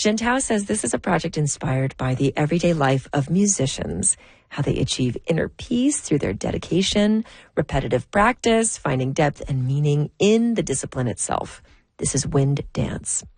Jintao says this is a project inspired by the everyday life of musicians, how they achieve inner peace through their dedication, repetitive practice, finding depth and meaning in the discipline itself. This is Wind Dance.